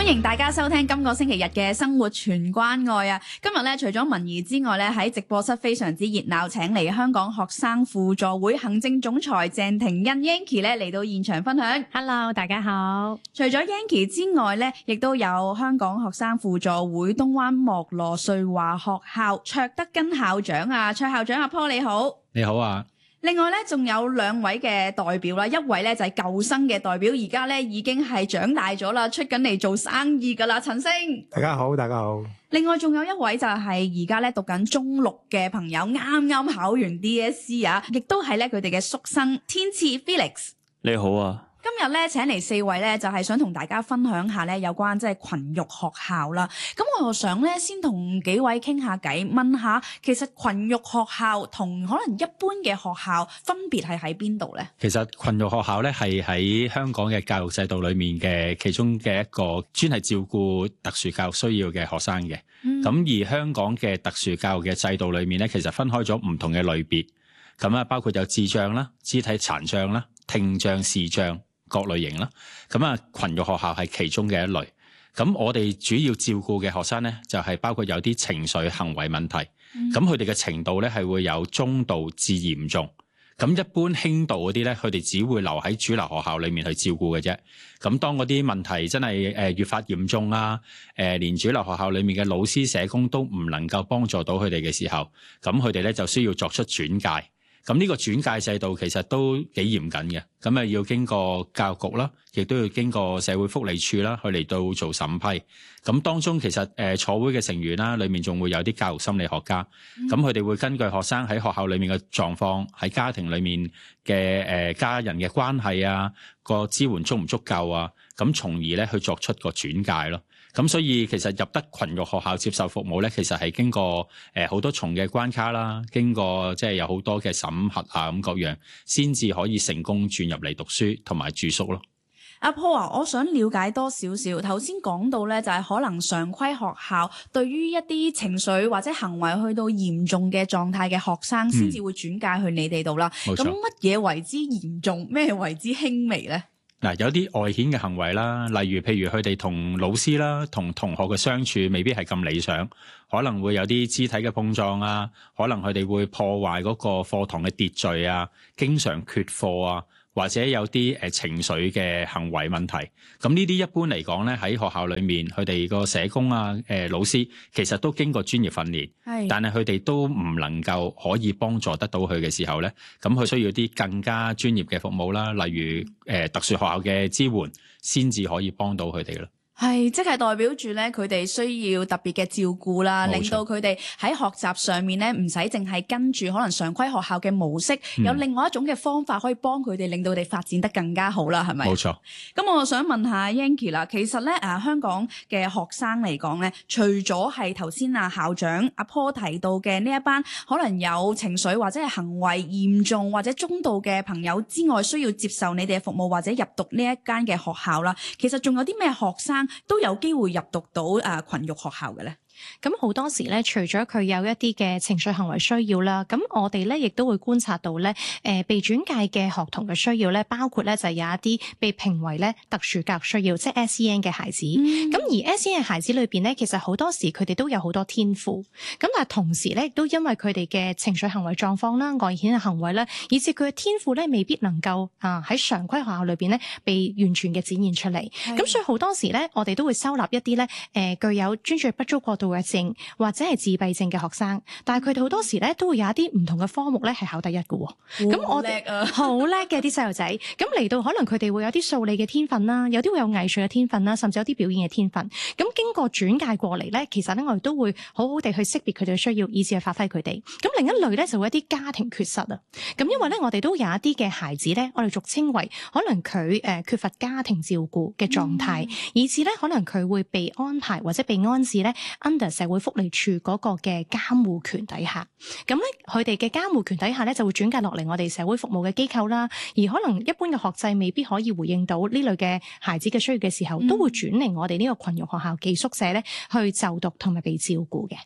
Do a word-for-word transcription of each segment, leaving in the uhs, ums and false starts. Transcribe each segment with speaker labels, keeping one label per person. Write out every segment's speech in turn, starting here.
Speaker 1: 歡迎大家收聽今個星期日嘅生活全關愛啊！今日咧除咗文怡之外咧，喺直播室非常之熱鬧，請嚟香港學生輔助會行政總裁鄭婷欣 Yanky 咧嚟到現場分享。
Speaker 2: Hello， 大家好。
Speaker 1: 除咗 Yanky 之外咧，亦都有香港學生輔助會東灣莫羅瑞華學校卓德根校長啊，卓校長阿 Paul 你好。
Speaker 3: 你好啊。
Speaker 1: 另外咧，仲有兩位嘅代表啦，一位咧就係舊生嘅代表，而家咧已經係長大咗啦，出緊嚟做生意噶啦，陳星。
Speaker 4: 大家好，大家好。
Speaker 1: 另外仲有一位就係而家咧讀緊中六嘅朋友，啱啱考完 D S E 啊，亦都係咧佢哋嘅宿生天賜 Felix。
Speaker 5: 你好啊。
Speaker 1: 今日咧請嚟四位咧，就係想同大家分享下咧有關即係群育學校啦。咁我又想咧先同幾位傾下偈，問下其實群育學校同可能一般嘅學校分別係喺邊度咧？
Speaker 3: 其實群育學校咧係喺香港嘅教育制度裏面嘅其中嘅一個專係照顧特殊教育需要嘅學生嘅。咁、嗯、而香港嘅特殊教育嘅制度裏面咧，其實分開咗唔同嘅類別。咁啊，包括有智障啦、肢體殘障啦、聽障、視障。各類型啦，咁啊群育學校係其中嘅一類。咁我哋主要照顧嘅學生咧，就係包括有啲情緒行為問題。咁佢哋嘅程度咧係會有中度至嚴重。咁一般輕度嗰啲咧，佢哋只會留喺主流學校裏面去照顧嘅啫。咁當嗰啲問題真係誒越發嚴重啊，誒連主流學校裏面嘅老師社工都唔能夠幫助到佢哋嘅時候，咁佢哋咧就需要作出轉介。咁呢個轉介制度其實都幾嚴謹嘅，咁啊要經過教育局啦，亦都要經過社會福利署啦，去嚟到做審批。咁當中其實誒坐會嘅成員啦，裏面仲會有啲教育心理學家，咁佢哋會根據學生喺學校裏面嘅狀況，喺家庭裏面嘅誒家人嘅關係啊，個支援足唔足夠啊，咁從而咧去作出個轉介咯。咁所以其實入得群育學校接受服務咧，其實係經過誒好多重嘅關卡啦，經過即係有好多嘅審核啊咁各樣，先至可以成功轉入嚟讀書同埋住宿咯。
Speaker 1: 阿 Paul 啊，我想了解多少少。頭先講到咧，就係可能常規學校對於一啲情緒或者行為去到嚴重嘅狀態嘅學生，先至會轉介去你哋度啦。咁乜嘢為之嚴重？咩為之輕微咧？
Speaker 3: 嗱，有啲外顯嘅行為啦，例如譬如佢哋同老師啦、同同學嘅相處未必係咁理想，可能會有啲肢體嘅碰撞啊，可能佢哋會破壞嗰個課堂嘅秩序啊，經常缺課啊，或者有啲誒情緒嘅行為問題。咁呢啲一般嚟講咧，喺學校裏面佢哋個社工啊、誒老師其實都經過專業訓練，係，但係佢哋都唔能夠可以幫助得到佢嘅時候咧，咁佢需要啲更加專業嘅服務啦，例如誒特殊學校嘅支援，先至可以幫到佢哋咯。
Speaker 1: 係，即係代表住咧，佢哋需要特別嘅照顧啦，令到佢哋喺學習上面咧，唔使淨係跟住可能常規學校嘅模式，嗯、有另外一種嘅方法可以幫佢哋，令到佢哋發展得更加好啦，係咪？
Speaker 3: 冇錯。
Speaker 1: 咁我想問下 Yanky 啦，其實咧誒香港嘅學生嚟講咧，除咗係頭先啊校長阿 Paul 提到嘅呢一班可能有情緒或者係行為嚴重或者中度嘅朋友之外，需要接受你哋嘅服務或者入讀呢一間嘅學校啦，其實仲有啲咩學生都有機會入讀到誒群育學校嘅咧？
Speaker 2: 咁好多時咧，除咗佢有一啲嘅情緒行為需要啦，咁我哋咧亦都會觀察到咧，誒、呃、被轉介嘅學童嘅需要咧，包括咧就係有一啲被評為咧特殊教育需要，即係 S E N 嘅孩子。咁、嗯、而 S E N 嘅孩子裏邊咧，其實好多時佢哋都有好多天賦，咁但係同時咧，亦都因為佢哋嘅情緒行為狀況啦、外顯嘅行為咧，以至佢嘅天賦咧未必能夠啊喺常規學校裏邊咧被完全嘅展現出嚟。咁所以好多時咧，我哋都會收納一啲咧誒具有專注力不足過度症或者係自閉症嘅學生，但係佢哋好多時咧都會有一啲唔同嘅科目咧係考第一嘅。咁我哋好叻嘅啲細路仔，咁嚟到可能佢哋會有啲數理嘅天分啦，有啲會有藝術嘅天分啦，甚至有啲表演嘅天分。咁經過轉介過嚟咧，其實咧我哋都會好好地去識別佢哋嘅需要，以至去發揮佢哋。咁另一類咧就會一啲家庭缺失啊。咁因為咧我哋都有一啲嘅孩子咧，我哋俗稱為可能佢誒缺乏家庭照顧嘅狀態，嗯、以至咧可能佢會被安排或者被安置咧 under 社會福利署嗰個嘅監護權底下，咁咧佢哋嘅監護權底下咧就會轉介落嚟我哋社會服務嘅機構啦，而可能一般嘅學制未必可以回應到呢類嘅孩子嘅需要嘅時候，嗯、都會轉嚟我哋呢個群育學校寄宿舍咧去就讀同埋被照顧嘅。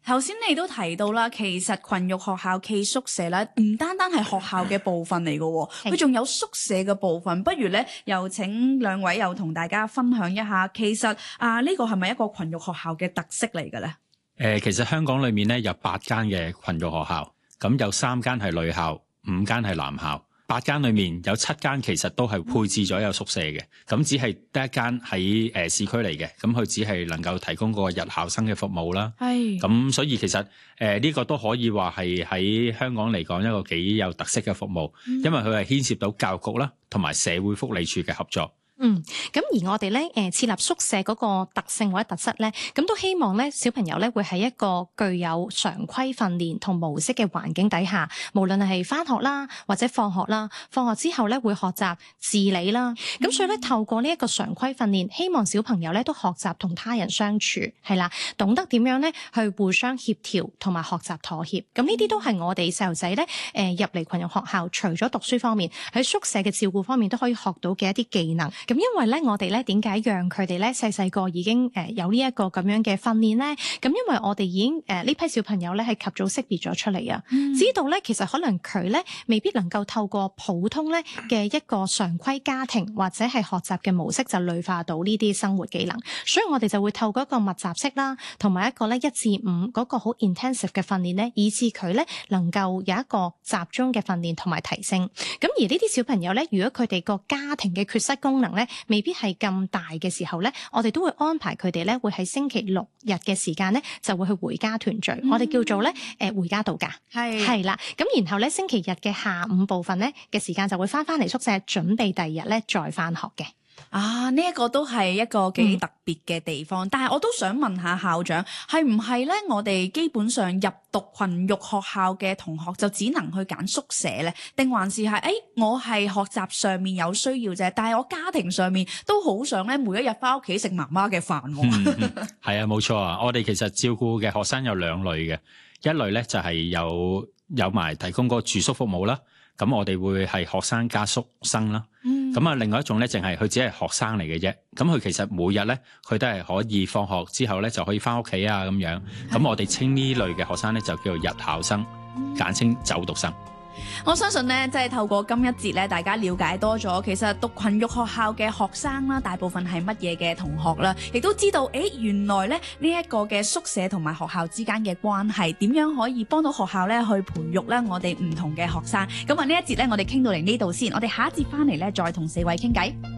Speaker 1: 頭先你都提到啦，其實群育學校暨宿舍咧，唔單單係學校嘅部分嚟嘅喎，佢仲有宿舍嘅部分。不如咧，又請兩位又同大家分享一下，其實啊呢個係咪一個群育學校嘅特色嚟嘅咧？誒、
Speaker 3: 呃，其實香港裏面咧有八間嘅群育學校，咁有三間係女校，五間係男校。八間裏面有七間其實都係配置咗有宿舍嘅，咁只係得一間喺誒市區嚟嘅，咁佢只係能夠提供個日校生嘅服務啦。係，咁所以其實誒呢、呃這個都可以話係喺香港嚟講一個幾有特色嘅服務，嗯、因為佢係牽涉到教育局啦，同埋社會福利署嘅合作。
Speaker 2: 嗯，咁而我哋咧，誒設立宿舍嗰個特性或者特色咧，咁都希望咧小朋友咧會喺一個具有常規訓練同模式嘅環境底下，無論係返學啦或者放學啦，放學之後咧會學習自理啦。咁、嗯、所以咧透過呢一個常規訓練，希望小朋友咧都學習同他人相處，係啦，懂得點樣咧去互相協調同埋學習妥協。咁呢啲都係我哋細路仔咧，誒入嚟群育學校，除咗讀書方面，喺宿舍嘅照顧方面都可以學到嘅一啲技能。咁因為咧，我哋咧點解讓佢哋咧細細個已經誒有呢一個咁樣嘅訓練咧？咁因為我哋已經誒呢批小朋友咧係及早識別咗出嚟啊，嗯、知道咧其實可能佢咧未必能夠透過普通咧嘅一個常規家庭或者係學習嘅模式就類化到呢啲生活技能，所以我哋就會透過一個密集式啦，同埋一個咧一至五嗰個好 intensive 嘅訓練咧，以致佢咧能夠有一個集中嘅訓練同埋提升。咁而呢啲小朋友咧，如果佢哋個家庭嘅缺失功能咧，未必係咁大嘅時候咧，我哋都會安排佢哋咧，會喺星期六日嘅時間咧，就會去回家團聚。嗯、我哋叫做咧，誒、呃、回家度假，係係啦。咁然後咧，星期日嘅下午部分咧嘅時間就會翻翻嚟宿舍，準備第二日咧再翻學嘅。
Speaker 1: 啊，呢、這、一個都係一個幾特別嘅地方，嗯、但係我都想問下校長，係唔係咧？我哋基本上入讀群育學校嘅同學就只能去揀宿舍咧，定還是係誒、哎、我係學習上面有需要啫，但係我家庭上面都好想咧，每一日翻屋企食媽媽嘅飯。嗯
Speaker 3: 嗯、係啊，冇錯啊！我哋其實照顧嘅學生有兩類嘅，一類咧就係有有埋提供嗰個住宿服務啦。咁我哋會係學生加宿生啦。咁啊、嗯，另外一種咧，淨係佢只係學生嚟嘅啫。咁佢其實每日咧，佢都係可以放學之後咧就可以翻屋企啊咁樣。咁的我哋稱呢類嘅學生咧就叫做日校生，簡稱走讀生。
Speaker 1: 我相信咧，即係透過今一節咧，大家了解多咗，其實讀群育學校嘅學生啦，大部分係乜嘢嘅同學啦，亦都知道，誒，原來咧呢一個嘅宿舍同埋學校之間嘅關係，點樣可以幫到學校咧去培育咧我哋唔同嘅學生。咁啊，呢一節咧，我哋傾到嚟呢度先，我哋下一節翻嚟咧，再同四位傾偈。